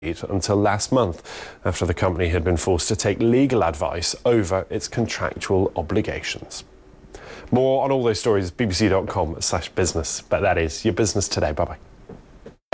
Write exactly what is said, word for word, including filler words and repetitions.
until last month, after the company had been forced to take legal advice over its contractual obligations. More on all those stories, bbc dot com slash business. But that is your business today. Bye-bye.